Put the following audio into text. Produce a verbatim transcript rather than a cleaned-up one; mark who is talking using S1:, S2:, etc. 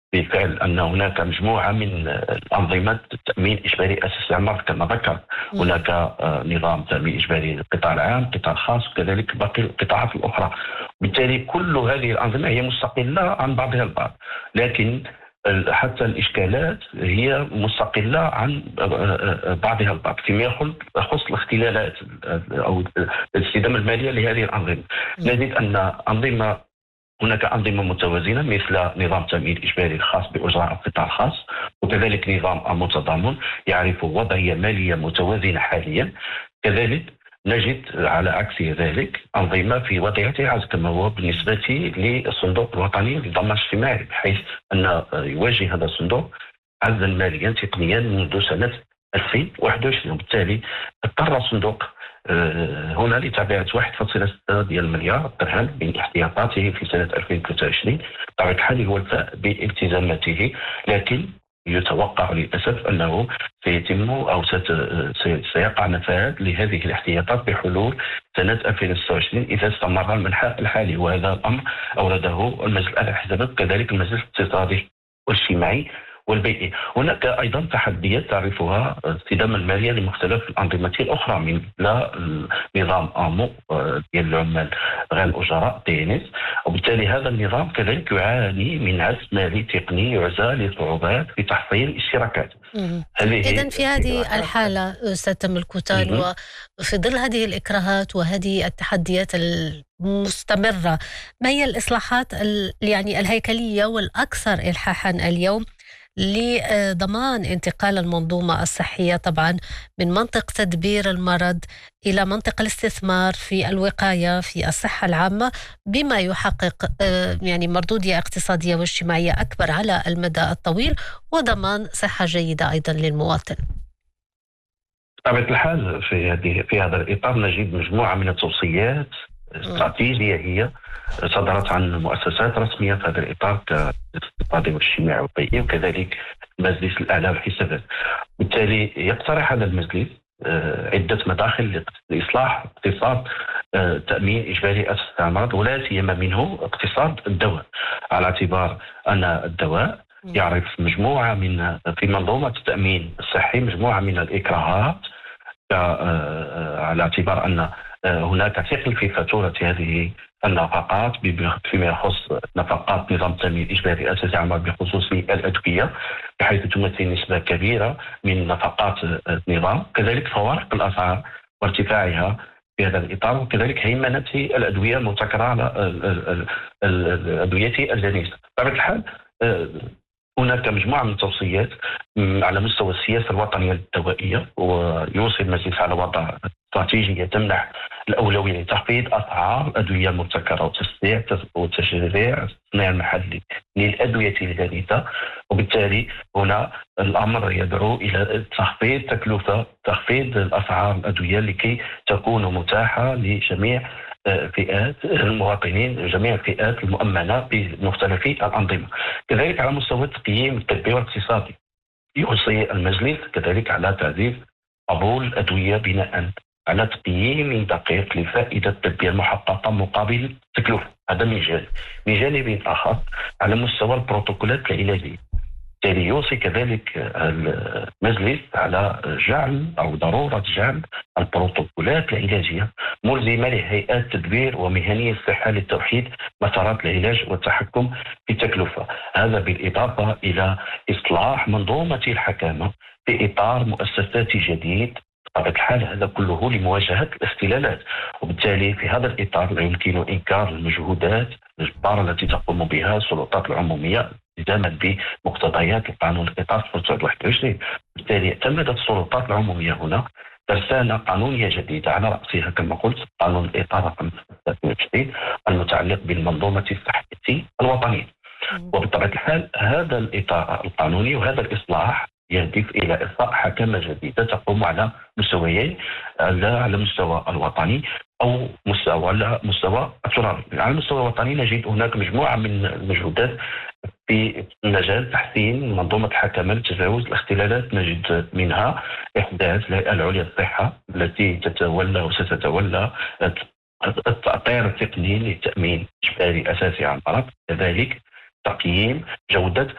S1: بالفعل أن هناك مجموعة من الأنظمة التأمين الإجباري أساس العمر كما ذكر.
S2: مم.
S1: هناك آه، نظام تأمين إجباري للقطاع العام، القطاع الخاص، وكذلك باقي القطاعات الأخرى. بالتالي كل هذه الأنظمة هي مستقلة عن بعضها البعض، لكن ال- حتى الإشكالات هي مستقلة عن آه، آه، آه، بعضها البعض فيما يخل- يخص الاختلالات آه، أو الاستدامة المالية لهذه الأنظمة.
S2: مم.
S1: نجد أن أنظمة هناك أنظمة متوازنة مثل نظام تأمين إجباري خاص بأجراء القطاع الخاص، وكذلك نظام المتضامن يعرف وضعية مالية متوازنة حاليا. كذلك نجد على عكس ذلك أنظمة في وضعيتها عكس كما هو بالنسبة للصندوق الوطني للضمان الاجتماعي، بحيث أن يواجه هذا الصندوق عجزا ماليا تقنيا منذ سنة ألفين وواحد وعشرين. وبالتالي اضطر الصندوق آه، هنا لتابعة واحد فاصلة ستة ديال المليار درهم من احتياطاته في سنة ألفين وثلاثة وعشرين. بطبيعة الحال هو الفاء بالتزاماته، لكن يتوقع للأسف أنه سيتم أو ست- سي- سيقع نفاذ لهذه الاحتياطات بحلول سنة ألفين وستة وعشرين إذا استمر المنحى الحالي. وهذا الأمر أورده المجلس الأعلى للحسابات وكذلك المجلس الاقتصادي والاجتماعي والبيئي. هناك أيضا تحديات تعرفها الاستدامة المالية لمختلف الأنظمة الأخرى من نظام آمو آه، ديال العمال غير الأجراء تي إن إس. وبالتالي هذا النظام كذلك يعاني من عجز مالي تقني يعزى لصعوبات في تحصيل الاشتراكات.
S2: مم.
S1: هذه
S2: إذن في هذه
S1: الاشتراكات.
S2: الحالة أستاذ تامر كوتان،
S1: مهم.
S2: وفي ظل هذه الإكراهات وهذه التحديات المستمرة، ما هي الإصلاحات ال- يعني الهيكلية والأكثر إلحاحا اليوم لضمان انتقال المنظومة الصحية طبعا من منطق تدبير المرض إلى منطق الاستثمار في الوقاية في الصحة العامة، بما يحقق آه، يعني مردودية اقتصادية واجتماعية أكبر على المدى الطويل وضمان صحة جيدة أيضا للمواطن؟
S1: بطبيعة الحال في هذه في هذا الإطار نجد مجموعة من التوصيات
S2: مم.
S1: استراتيجية هي صدرت عن مؤسسات رسمية في هذا الإطار كالاقتصادي والاجتماعي والبيئي وكذلك المجلس الأعلى للحسابات. بالتالي يقترح هذا المجلس آه، عدة مداخل لإصلاح اقتصاد آه، تأمين إجباري أسس المرض، ولا سيما منه اقتصاد الدواء، على اعتبار أن الدواء
S2: مم.
S1: يعرف مجموعة من في منظومة التأمين الصحي مجموعة من الإكراهات ك- آه، على اعتبار أن آه، هناك ثقل في فاتورة هذه النفقات بما- فيما يخص نفقات نظام التأمين الإجباري الأساسي عام بخصوص الأدوية، بحيث تمثل نسبة كبيرة من نفقات آه، النظام. كذلك فوارق الأسعار وارتفاعها في هذا الإطار، وكذلك هيمنة الأدوية المبتكرة على ال- ال- ال- ال- الأدوية الجديدة. بطبيعة الحال آه، هناك مجموعة من التوصيات م، على مستوى السياسة الوطنية الدوائية، ويوصي المجلس على وضع استراتيجية تمنح الأولوية لتخفيض أسعار الأدوية المبتكرة وتسريع وتشريع التصنيع المحلي للأدوية الجديدة. وبالتالي هنا الأمر يدعو إلى تخفيض تكلفة تخفيض الأسعار الأدوية لكي تكون متاحة لجميع آه، فئات المواطنين، جميع الفئات المؤمنة بمختلف الأنظمة. كذلك على مستوى التقييم الطبي والاقتصادي يوصي المجلس كذلك على تعزيز قبول الأدوية بناء على تقييم دقيق للفائدة الطبية المحققة مقابل التكلفة. هذا من جانب. من جانب آخر على مستوى البروتوكولات العلاجية، بالتالي يوصي كذلك المجلس على جعل أو ضرورة جعل البروتوكولات العلاجية ملزمة لهيئات تدبير ومهنية الصحة للتوحيد مسارات العلاج والتحكم في التكلفة. هذا بالإضافة إلى إصلاح منظومة الحكامة في إطار مؤسساتي جديد. بطبيعة الحال هذا كله لمواجهة الاختلالات. وبالتالي في هذا الإطار لا يمكن إنكار المجهودات الجبارة التي تقوم بها السلطات العمومية التزاما بمقتضيات القانون الإطار صفر واحد وعشرين. بالتالي اعتمدت السلطات العمومية هنا ترسانة قانونية جديدة على رأسها كما قلت قانون الإطار رقم ثلاثة وعشرين المتعلق بالمنظومة الصحية الوطنية.
S2: مم.
S1: وبطبيعة الحال هذا الإطار القانوني وهذا الإصلاح يهدف إلى إرساء حكمة جديدة تقوم على مستويين، لا على المستوى الوطني أو مستوى على مستوى الترابي. على المستوى الوطني نجد هناك مجموعة من المجهودات في مجال تحسين منظومة الحكمة لتجاوز الاختلالات. نجد منها إحداث الهيئة العليا للصحة التي تتولى وستتولى التأطير التقني للتأمين الإجباري الأساسي عن المرض، كذلك تقييم جودة